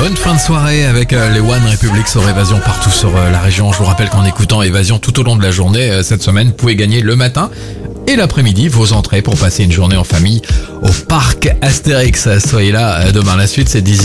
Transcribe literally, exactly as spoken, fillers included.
Bonne fin de soirée avec euh, les One Republic sur Évasion partout sur euh, la région. Je vous rappelle qu'en écoutant Évasion tout au long de la journée euh, cette semaine, vous pouvez gagner le matin et l'après-midi vos entrées pour passer une journée en famille au parc Astérix. Soyez là euh, demain. La suite, c'est dix